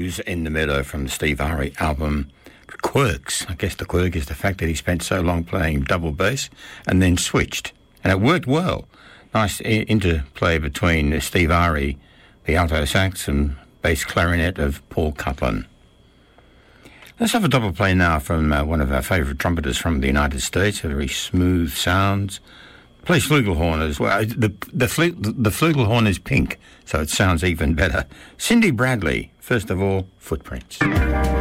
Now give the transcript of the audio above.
Blues in the Meadow from the Steve Ari album Quirks. I guess the quirk is the fact that he spent so long playing double bass and then switched. And it worked well. Nice interplay between Steve Ari, the alto sax, and bass clarinet of Paul Cutlen. Let's have a double play now from one of our favourite trumpeters from the United States, a very smooth sounds. Plays flugelhorn as well. The flugelhorn is pink, so it sounds even better. Cindy Bradley, first of all, Footprints.